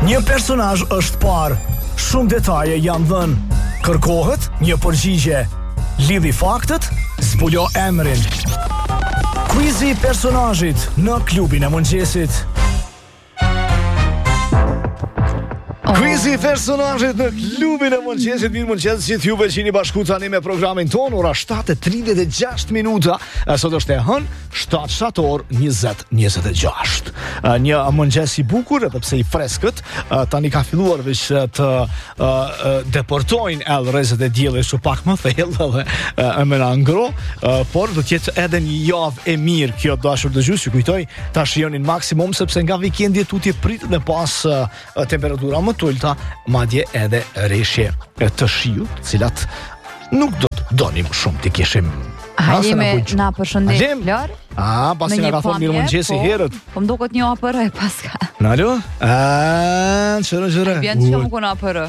Një personazh është parë, shumë detaje janë dhënë. Kërkohet një përgjigje. Lidhi faktet, zbulo emrin. Quizi i personazhit në klubin e mëngjesit. Quizi i personazhit në klubin e mëngjesit. Mirë mëngjes që ju jeni bashku tani me programin ton. Ora 7:36 minuta. Sot është e hënë 7 shtator 2026. Një mëngjes i bukur edhe pse i freskët. Tani ka filluar veç të deportojnë rrezet e diellit su pak më thellë dhe më ngro, por do të jetë edhe një javë e mirë kjo, dashur dëgjues, ju kujtoj ta shijonin maksimum sepse nga vikendi tutje pritet me pas temperatura më tulta, madje edhe reshje të shiut, cilat nuk do të donim shumë të kishim. Hajme na përshëndet Flor. Pasi nga ka thonë mirë mëngjesi herët. Po më duket një apërë paska. Nalo? Çfarë? Vjen shumë ku na apërë.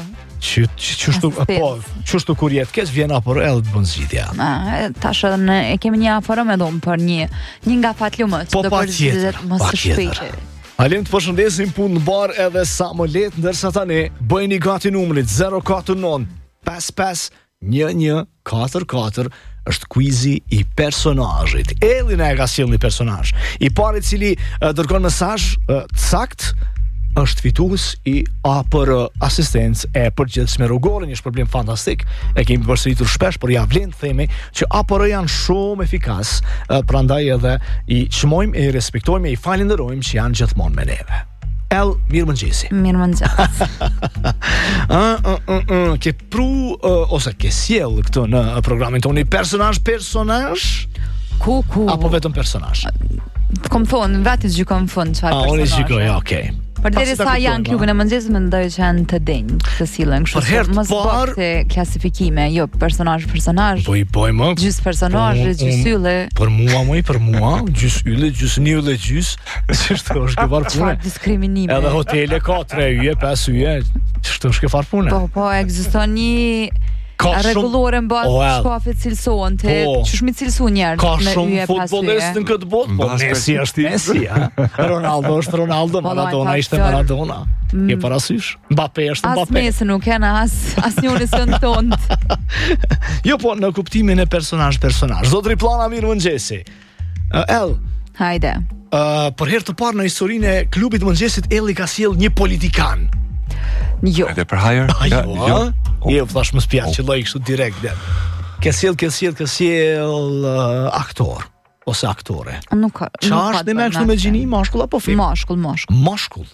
Çështu kur jetë kes vjen apërë edhe të bën zgjidhja. Tash e kemi një afërë me dhom për një nga fatlumët do për mos të shpejtë. Alim të përshëndesim punë në bar edhe sa më letë, ndërsa tani bëjni gati numrit 049 55 1144 është quizi i personazhit. Elli na e ka sjellë një personazh. I pari i cili dërgon mesazh sakt është fitues i APR asistencë e përgjithshme rrugore, një problem fantastik. E kemi përsëritur shpesh, por ja vlen të themi që APR janë shumë efikas, prandaj edhe i çmojmë e i respektojmë e i falenderojmë që janë gjithmonë me neve. Mirë mëngjesi. Mirë mëngjes. Ke pru ose ke sjell këtu në programin tonë personazh? Ku? Apo vetëm personazh? Kom thonë, vetë gjykon fund çfarë personazh. Unë gjykoj, okay. Përderisa janë klubin e mëngjesit, mendoj që janë të denjë të sillen kështu. Mos bëhet klasifikime, jo personazh. Po më. Gjys personazh, gjys ylle. Për mua, gjys ylle, gjys njëlle, gjys. Ç'është kjo punë? Diskriminime. Edhe hotele ka 3 yje, 5 yje. Ç'është kjo punë? Po, ekziston një rregullore mbas shkafit cilësohen te ç'shmi cilësu njerëz ka shumë futbollistë në këtë botë, po Messi është Messi, Ronaldo është Ronaldo, Maradona ishte Maradona. Je parasysh? Mbappé është Mbappé. As Messi nuk kanë asnjëri sën tond. Jo, po në kuptimin e personazh. Zotri Plana, mirë mëngjesi. Hajde. Për herë të parë në historinë e klubit të mëngjesit Elli ka sjell një politikan. Jo. Edhe për hajër? Jo, thash më spjaq që lloj kështu direkt. Ke sjell aktor ose aktore. Nuk ka. Çfarë më kështu me gjini, mashkull apo fem? Mashkull.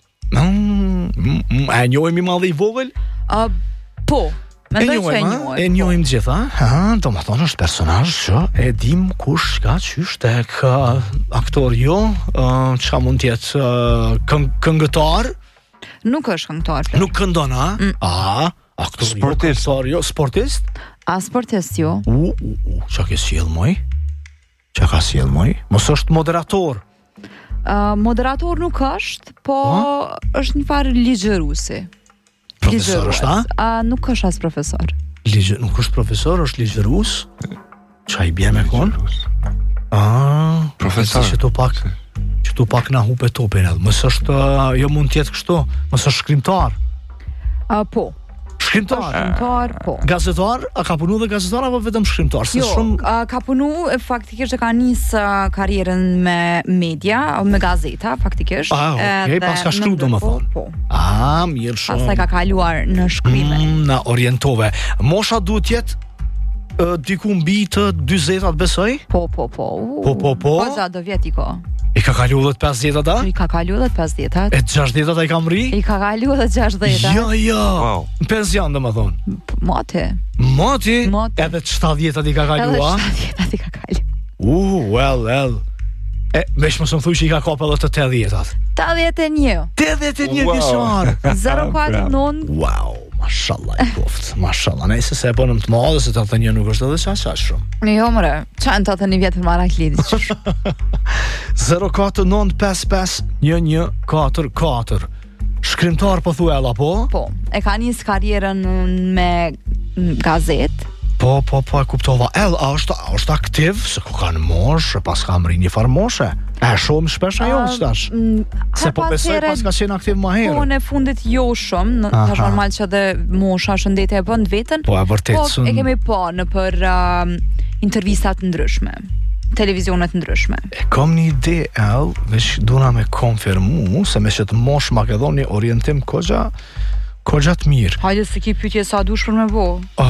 A njohim i madh i vogël? Po. Mendoj se e njohim gjithë, domethënë është personazh që e dim kush ka qysh tek aktor, jo, çka mund të jetë këngëtar? Nuk është këngëtar. Nuk këndon, aktor, sportist? Sportist, jo. Çka ke sjell moj? Mos është moderator. Moderator nuk është, po është një farë ligjëruesi. Profesor është, nuk është as profesor. Nuk është profesor, është ligjërues. Ç'a i bie me kon? Profesor. Që tu pak na hupe topin edhe. Mos është, jo mund të jetë kështu, mos është shkrimtar. Po. Shkrimtar, po. Gazetar, a ka punu dhe gazetar apo vetëm shkrimtar? Ka punu, faktikisht e ka nisë karrierën me media, me gazeta, faktikisht. Pas ka shkru do më thonë. Po. Mirë shumë. Pastaj ka kaluar në shkrime. Na orientove. Mosha duhet jetë diku mbi të 40-at besoj? Po. Po gjatë do vjet i ko. I ka kalu dhe të 50-at? I ka kalu dhe të 50-at. E të 60-at i ka mri? I ka kalu dhe të 60-at. Jo. Në pension dhe më thonë. Moti? Edhe të 70-at i ka kalu, Edhe 70-at i ka kalu. Vesh më së më thuj që i ka kapë edhe të 80-at. 81 vjeçar. 049. Wow, mashallah i koft. Mashallah, nëse se e bënëm të madhe se 81 nuk është edhe çaq shumë. Jo mëre, çan 81 vjet për Maraklidit. 049551144. Shkrimtar po thuaj alla po? Po, e ka nis karrierën me gazet. Po, e kuptova. A është aktiv, se ku kanë moshë, pas ka mri një farë moshe? Shumë shpesh ajo stash. Se po besoj pas ka qenë aktiv më herë. Po në fundit jo shumë, tash normal që edhe mosha shëndetja e bën veten. Po e vërtet. Po e kemi pa në për intervistat ndryshme, televizionet ndryshme. E kam një ide, veç duna me konfirmu se me që të mosh ma ke dhoni orientim kogja të mirë. Hajde se ki pyetje sa dush për me bo.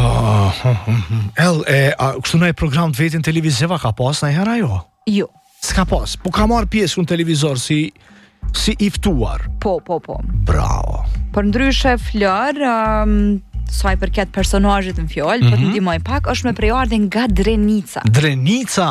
Kështu në e program të vetin televiziva ka pas në e hera jo? Jo. S'ka pas, po ka marrë pjesë në televizor si iftuar. Po. Bravo. Për ndryshe Flor, sa i përket personazhit në fjalë, po të ndihmoj pak, është me prejardhje nga Drenica. Drenica?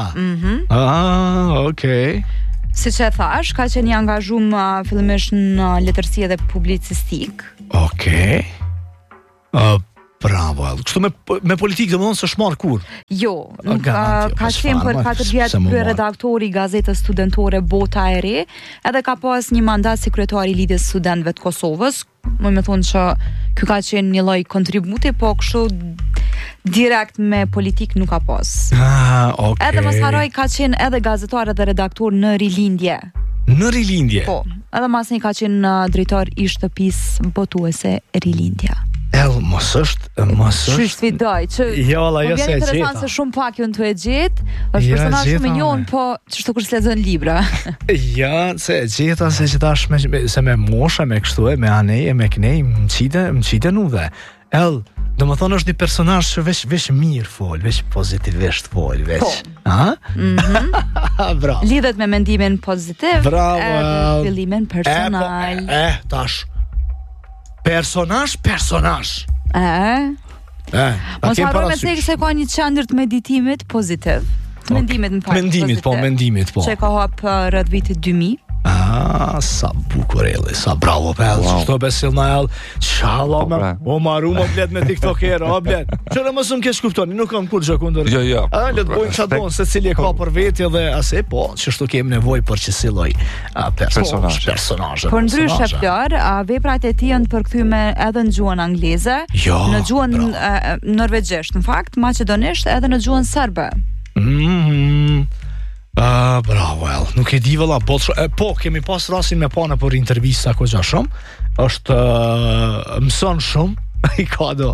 Okej. Siç e thash, ka qenë i angazhuar fillimisht në letërsi dhe publicistik. Okej. Bravo. Kështu me politikë domethënë s'është marrë kur. Jo, ka qenë për 4 vjet kryeredaktori i gazetës studentore Bota e Re, edhe ka pas një mandat si kryetari i Lidhjes së Studentëve të Kosovës. Më thonë që ky ka qenë një lloj kontributi, po kështu direkt me politik nuk ka pas. Okay. Edhe mos harroj ka qenë edhe gazetar edhe redaktor në Rilindje. Në Rilindje? Po, edhe mas një ka qenë drejtor i shtëpisë botuese Rilindja. Mos është Qysh fidoj që jo se e gjeta. Interesant se shumë pak ju në të e gjet. Është personazh shumë i njohur, po çështë kur lexon libra. Ja, se e gjeta se që tash se me mosha, me kështu e me anej, me knej, më qite nuve. Do më thonë është një personazh që veç mirë fol, veç pozitivisht fol, veç. Bravo. Lidhet me mendimin pozitiv. Bravo. Edhe fillimin personal. Tash. Personazh. Mos harrojmë se ka një qendër të meditimit pozitiv. Të mendimit në fakt. Mendimit po. Që ka hap rreth vitit 2000. Sa bukur sa bravo pel, çto besil na ell. Çalla o maru mo blet me TikToker, o blet. Çfarë mos më kesh kuptoni, nuk kam kur gjë kundër. Jo. Le të bëjmë çfarë don, secili e ka për veti dhe asë po, çështu kemi nevojë për çësi lloj personazhe. Por ndryshe Flor, veprat e tij janë përkthyme edhe në gjuhën angleze, në gjuhën norvegjisht, në fakt, maqedonisht edhe në gjuhën serbe. Bravo, nuk e di valla, po kemi pas rastin me pana për intervista kogja shumë, është mëson shumë, i ka do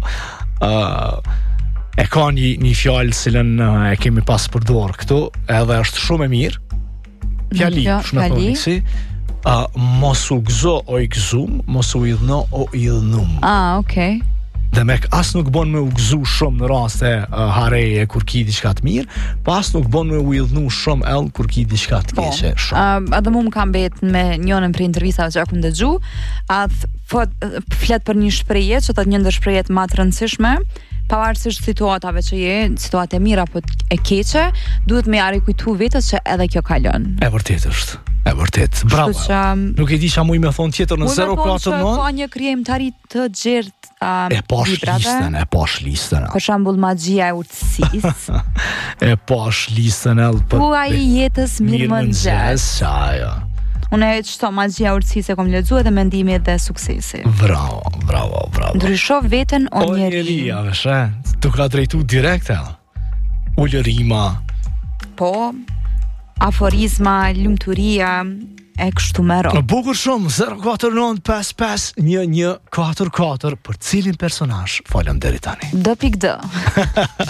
e ka një fjalë cilën e kemi pas përdor këtu, edhe është shumë e mirë. Fjali, shumë e thoniksi. Mos u gëzo o i gëzum, mos u idhno o i idhnum. Okej. Dhe me as nuk bon me u gëzu shumë në raste hareje kur ki diçka të mirë, po as nuk bon me u idhnu shumë kur ki diçka të keqe shumë. Edhe mu më kam bet me njënën për intervistave që akum dëgju, flet për një shprehje që thot një ndër shprehjet më të rëndësishme, pavarësisht situatave që situata e mira apo e keqe, duhet me rikujtu vetes që edhe kjo kalon. E vërtet është. E vërtet. Bravo. Nuk e di çfarë muj me thon tjetër në 049. Ka një krijimtari të gjerë e pash listën. Për shembull magjia e urtësisë. E pash listën Tuaj jetës mirëmëngjes. Unë e qëto magjia e urtësisë e kom lexuar dhe mendimi dhe suksesi. Bravo. Ndryshov veten o njeri. Tu ka drejtu direkt ullërima. Po, aforizma, lumturia e kështu me radhë. Bukur shumë, 049551144 për cilin personazh falem deri tani. D.D.